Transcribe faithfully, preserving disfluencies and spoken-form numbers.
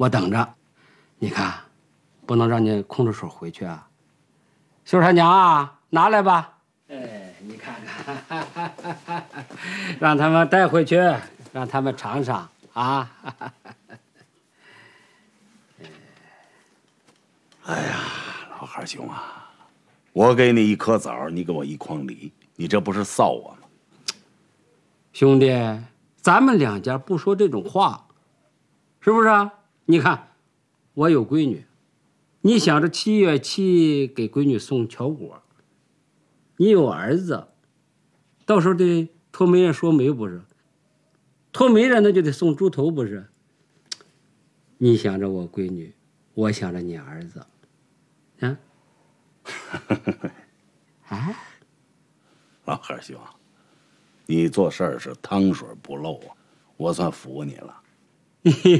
我等着。你看，不能让你空着手回去啊。秀姗娘啊，拿来吧。哎，你看看，让他们带回去，让他们尝尝啊。 哎呀，老汉兄啊，我给你一颗枣，你给我一筐梨，你这不是臊我吗？ 兄弟，咱们两家不说这种话，是不是啊？你看，我有闺女，你想着七月七给闺女送巧果，你有儿子，到时候得托媒人说媒不是？托媒人那就得送猪头不是？你想着我闺女，我想着你儿子，啊？啊， 老汉兄，你做事儿是汤水不漏啊，我算服你了。